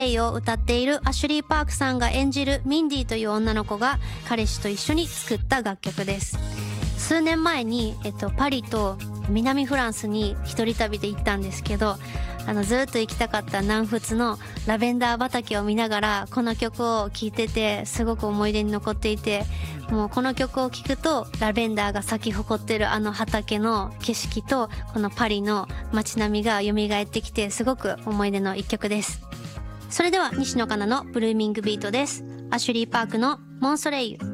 イを歌っているアシュリー・パークさんが演じるミンディという女の子が彼氏と一緒に作った楽曲です。数年前に、パリと南フランスに一人旅で行ったんですけど、ずっと行きたかった南仏のラベンダー畑を見ながらこの曲を聴いてて、すごく思い出に残っていて、もうこの曲を聴くとラベンダーが咲き誇ってる畑の景色とこのパリの街並みが蘇ってきて、すごく思い出の一曲です。それでは西野カナのブルーミングビートです。アシュリー・パークのモンソレイユ。